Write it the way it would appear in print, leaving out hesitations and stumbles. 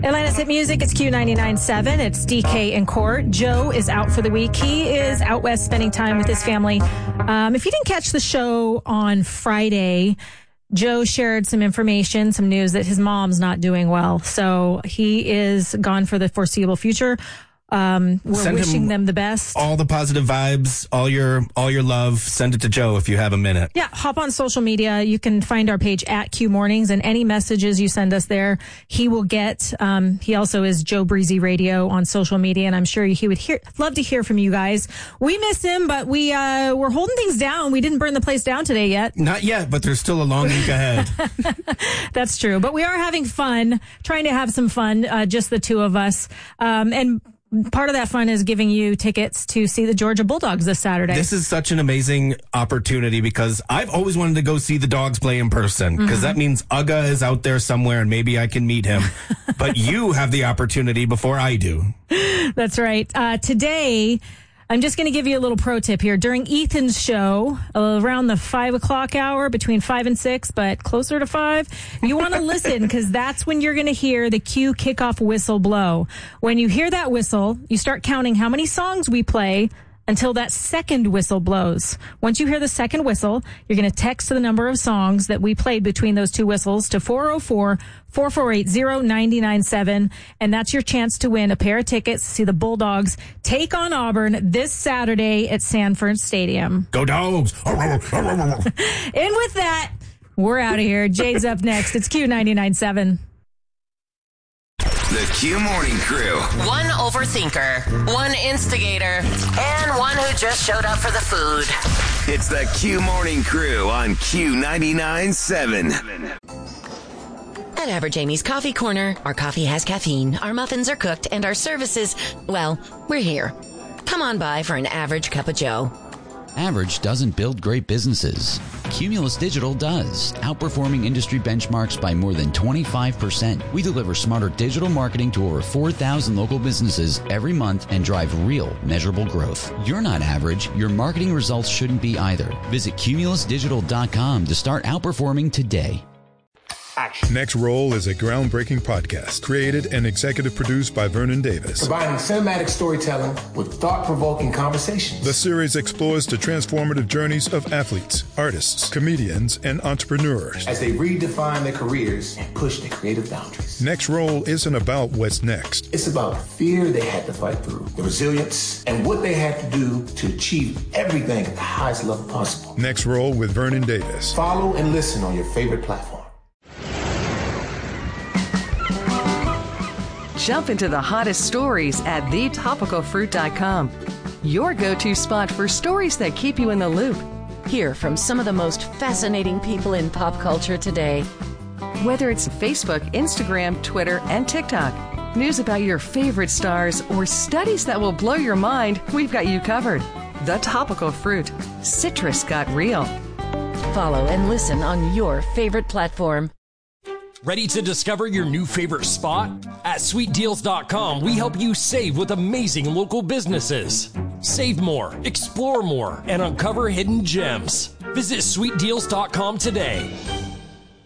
Atlanta's Hit Music, it's Q99.7. It's DK in court. Joe is out for the week. He is out west spending time with his family. If you didn't catch the show on Friday, Joe shared some information, some news that his mom's not doing well. So he is gone for the foreseeable future. We're wishing them the best. All the positive vibes, all your love. Send it to Joe if you have a minute. Yeah, hop on social media. You can find our page at Q Mornings, and any messages you send us there, he will get. He also is Joe Breezy Radio on social media, and I'm sure he would love to hear from you guys. We miss him, but we're holding things down. We didn't burn the place down today yet. Not yet, but there's still a long week ahead. That's true, but we are having fun, trying to have some fun, just the two of us, and part of that fun is giving you tickets to see the Georgia Bulldogs this Saturday. This is such an amazing opportunity because I've always wanted to go see the Dogs play in person because that means Uga is out there somewhere and maybe I can meet him. But you have the opportunity before I do. That's right. Today, I'm just going to give you a little pro tip here. During Ethan's show, around the 5 o'clock hour, between 5 and 6, but closer to 5, you want to listen because that's when you're going to hear the Q kickoff whistle blow. When you hear that whistle, you start counting how many songs we play until that second whistle blows. Once you hear the second whistle, you're going to text the number of songs that we played between those two whistles to 404-448-0997, and that's your chance to win a pair of tickets to see the Bulldogs take on Auburn this Saturday at Sanford Stadium. Go Dogs! And with that, we're out of here. Jay's up next. It's Q99.7. The Q Morning Crew. One overthinker, one instigator, and one who just showed up for the food. It's the Q Morning Crew on Q99.7. At Average Amy's Coffee Corner, our coffee has caffeine, our muffins are cooked, and our services, well, we're here. Come on by for an average cup of joe. Average doesn't build great businesses. Cumulus Digital does, outperforming industry benchmarks by more than 25%. We deliver smarter digital marketing to over 4,000 local businesses every month and drive real, measurable growth. You're not average. Your marketing results shouldn't be either. Visit cumulusdigital.com to start outperforming today. Action. Next Roll is a groundbreaking podcast created and executive produced by Vernon Davis. Combining cinematic storytelling with thought-provoking conversations. The series explores the transformative journeys of athletes, artists, comedians, and entrepreneurs as they redefine their careers and push their creative boundaries. Next Roll isn't about what's next. It's about the fear they had to fight through, the resilience, and what they had to do to achieve everything at the highest level possible. Next Roll with Vernon Davis. Follow and listen on your favorite platform. Jump into the hottest stories at thetopicalfruit.com. Your go-to spot for stories that keep you in the loop. Hear from some of the most fascinating people in pop culture today. Whether it's Facebook, Instagram, Twitter, and TikTok, news about your favorite stars, or studies that will blow your mind, we've got you covered. The Topical Fruit. Citrus got real. Follow and listen on your favorite platform. Ready to discover your new favorite spot? At sweetdeals.com, we help you save with amazing local businesses. Save more, explore more, and uncover hidden gems. Visit sweetdeals.com today.